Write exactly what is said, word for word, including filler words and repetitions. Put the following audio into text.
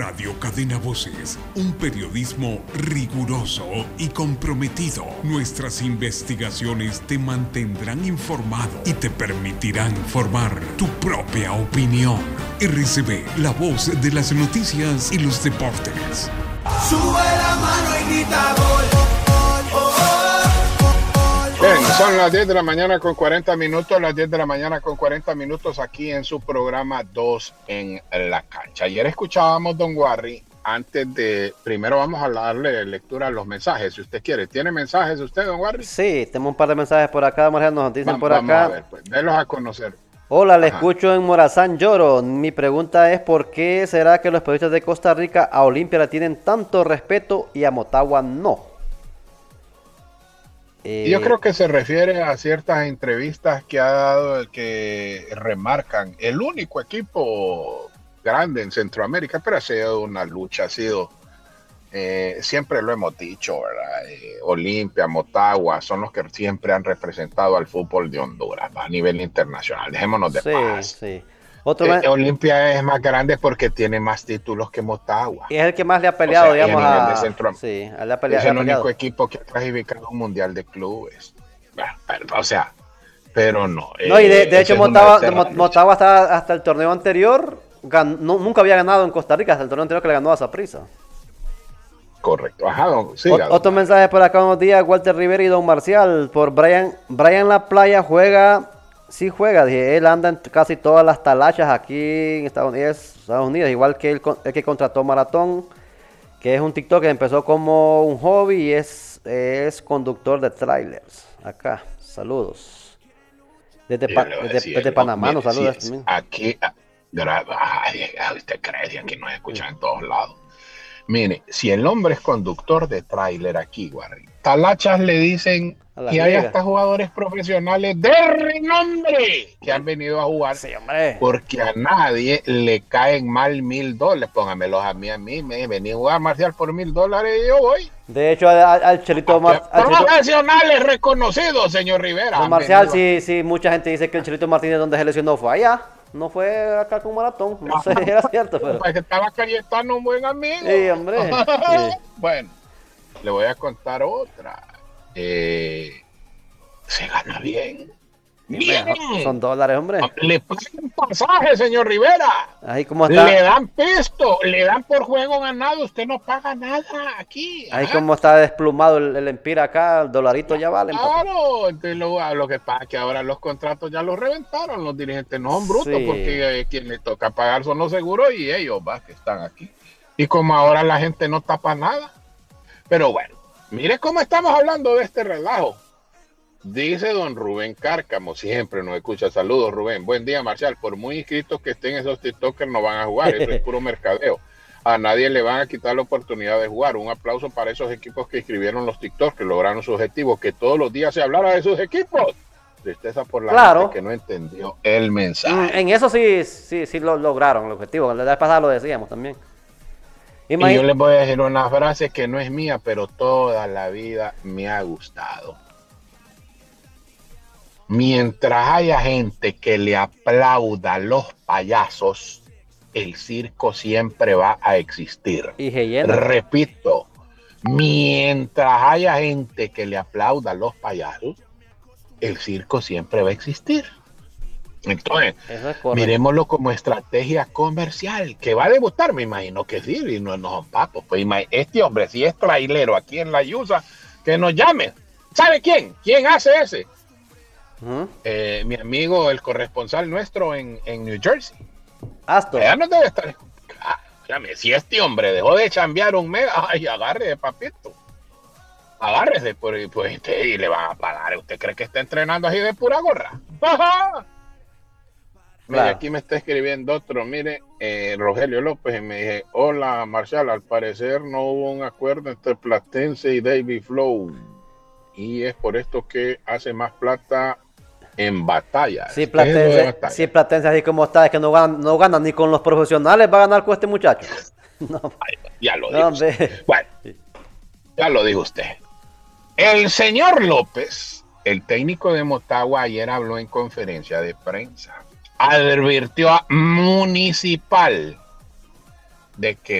Radio Cadena Voces, un periodismo riguroso y comprometido. Nuestras investigaciones te mantendrán informado y te permitirán formar tu propia opinión. R C B, la voz de las noticias y los deportes. Sube la mano y grita gol. Bien, son las diez de la mañana con cuarenta minutos, las diez de la mañana con cuarenta minutos aquí en su programa dos en la cancha. Ayer escuchábamos Don Warry, antes de, primero vamos a darle lectura a los mensajes, si usted quiere. ¿Tiene mensajes usted, Don Warry? Sí, tengo un par de mensajes por acá, Marcial, nos dicen Va, por vamos acá. a ver, pues, délos a conocer. Hola, le Ajá. escucho en Morazán Lloro. Mi pregunta es ¿por qué será que los periodistas de Costa Rica a Olimpia le tienen tanto respeto y a Motagua no? Eh, Yo creo que se refiere a ciertas entrevistas que ha dado que remarcan el único equipo grande en Centroamérica, pero ha sido una lucha, ha sido, eh, siempre lo hemos dicho, ¿verdad? Eh, Olimpia, Motagua, son los que siempre han representado al fútbol de Honduras a nivel internacional. Dejémonos de sí, paz. sí. Otro Eh, me- Olimpia es más grande porque tiene más títulos que Motagua. y es el que más le ha peleado, O sea, y a digamos, nivel de a... Centroam- Sí, a le ha pelea- Es le ha el peleado. único equipo que ha clasificado un mundial de clubes. Bueno, pero, o sea, pero no. No, y de, eh, de hecho esa es una Motagua, eterna Mo- lucha. Motagua hasta, hasta el torneo anterior, gan- no- nunca había ganado en Costa Rica, hasta el torneo anterior que le ganó a Saprissa. Correcto. Ajá, don, sí, Ot- don. Otro mensaje por acá, unos días, Walter Rivera y Don Marcial, por Brian, Brian La Playa juega, sí juega, dije, él anda en casi todas las talachas aquí en Estados Unidos, Estados Unidos igual que el, con- el que contrató Maratón, que es un TikTok que empezó como un hobby y es, es conductor de trailers. Acá, saludos. Desde, Yo Pa- le voy a desde, decir, desde no, Panamá mire, nos saludas sí, también. aquí, ah, gra- ay, ay, usted cree que nos escuchan en todos lados. Mire, si el hombre es conductor de tráiler aquí, Guarri, talachas le dicen, A las y hay ligas. hasta jugadores profesionales de renombre que han venido a jugar. Sí, hombre. Porque a nadie le caen mal mil dólares. Póngamelos a mí, a mí. Me vení a jugar Marcial por mil dólares y yo voy. De hecho, al, al Chelito, Mar- al Chelito- Profesionales reconocidos, señor Rivera. Don han Marcial, venido sí, sí, mucha gente dice que el Chelito Martínez donde se lesionó fue allá, no fue acá con Maratón, no sé si era cierto, a- pero... Pues que estaba Cayetano, un buen amigo. Sí, hombre. Sí. Bueno, le voy a contar otra. Eh, se gana bien. Bien. Son dólares, hombre. Le pagan pasaje, señor Rivera. Ahí como está, Le dan pisto, le dan por juego ganado, usted no paga nada aquí. ahí ¿ah? como está desplumado el, el Empira acá, el dolarito ya vale. Claro, entonces lo, lo que pasa es que ahora los contratos ya los reventaron, los dirigentes no son brutos Sí. porque eh, quien le toca pagar son los seguros y ellos va, que están aquí. Y como ahora la gente no tapa nada. Pero bueno, mire cómo estamos hablando de este relajo. Dice don Rubén Cárcamo, siempre nos escucha. Saludos, Rubén. Buen día, Marcial. Por muy inscritos que estén esos TikTokers, no van a jugar. Eso es puro mercadeo. A nadie le van a quitar la oportunidad de jugar. Un aplauso para esos equipos que escribieron los TikToks, que lograron su objetivo. Que todos los días se hablara de sus equipos. Tristeza por la Claro. gente que no entendió el Mm, mensaje. En eso sí, sí, sí lo lograron el objetivo, la vez pasada lo decíamos también. Y Imagi- yo les voy a decir una frase que no es mía, pero toda la vida me ha gustado. Mientras haya gente que le aplauda a los payasos, el circo siempre va a existir. Y se llena. Repito, mientras haya gente que le aplauda a los payasos, el circo siempre va a existir. Entonces, Eso es correcto. miremoslo como estrategia comercial, que va a debutar, me imagino que sí, y no, no son papos. Pues ima- este hombre, si es trailero aquí en la Yusa, que nos llame. ¿Sabe quién? ¿Quién hace ese? Ujú. Eh, mi amigo, el corresponsal nuestro en, en New Jersey. Astor. Allá no debe estar. Ah, dígame, si este hombre dejó de chambear un mes, ay, agarre, papito. Agárrese, pues, pues, y le van a pagar. ¿Usted cree que está entrenando así de pura gorra? ¡Ajá! Mire, Claro. aquí me está escribiendo otro, mire, eh, Rogelio López, y me dije, hola Marcial, al parecer no hubo un acuerdo entre Platense y David Flow, y es por esto que hace más plata en batalla. Si ¿Qué es lo de Platense, batalla? si Platense así como está, es que no gana, no gana ni con los profesionales, va a ganar con este muchacho. No, Ay, ya lo no, dijo hombre. usted. Bueno, ya lo dijo usted. El señor López, el técnico de Motagua, ayer habló en conferencia de prensa. Advirtió a Municipal de que